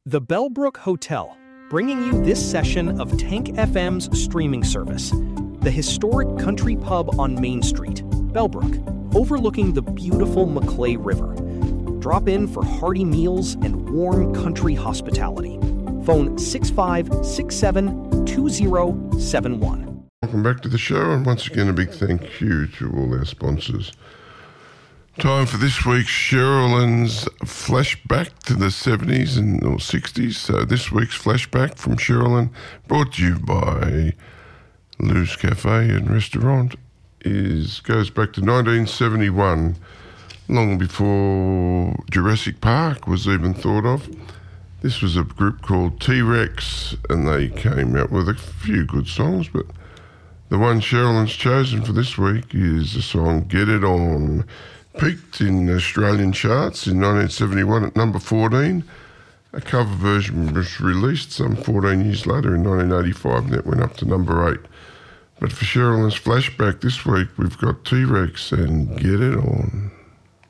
The Bellbrook Hotel, bringing you this session of Tank FM's streaming service. The historic country pub on Main Street, Bellbrook, overlooking the beautiful Maclay River. Drop in for hearty meals and warm country hospitality. Phone 6567-2071. Welcome back to the show, and once again a big thank you to all our sponsors. Time for this week's Sherilyn's flashback to the 70s or 60s. So this week's flashback from Sherilyn, brought to you by Lou's Cafe and Restaurant, goes back to 1971, long before Jurassic Park was even thought of. This was a group called T-Rex, and they came out with a few good songs, but the one Sherilyn's chosen for this week is the song Get It On. Peaked in Australian charts in 1971 at number 14. A cover version was released some 14 years later in 1985, and it went up to number 8. But for Sherilyn's flashback this week, we've got T-Rex and Get It On.